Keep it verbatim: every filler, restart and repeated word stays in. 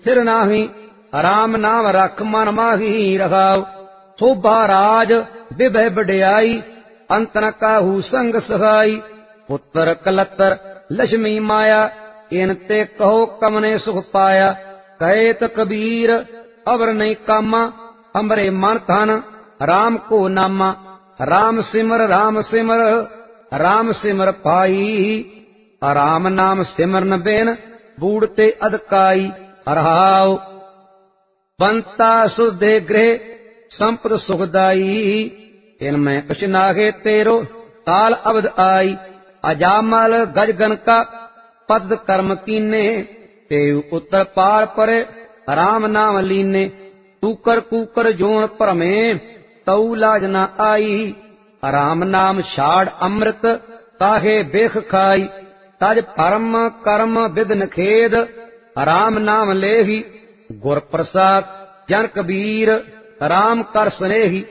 सिर नाही राम नाम रख मन माही रखाव। शोभा राज विभय बड़ियाई अंत न काहू संग सहाई। पुत्र कलतर लक्ष्मी माया इन ते कहो कमने सुख पाया। कहे त कबीर अवर नहीं कामा हमरे मन धन राम को नामा। राम सिमर राम सिमर राम सिमर पाई। राम नाम सिमरन बेन बूढ़ते अदकाई। रहाव बंता सुधे गृह संपद सुखदाई। इनमें कुछ नागे तेरो ताल अवध आई। अजामल गजगन का पद कर्म कीने तेव उत्तर पार परे राम नाम लीने। तूकर कूकर जोन परमे तऊ लाज न आई। राम नाम छाड़ अमृत काहे बेख खाई। तज परम कर्म विधन खेद राम नाम लेही। गुर प्रसाद जन कबीर राम कर स्नेही।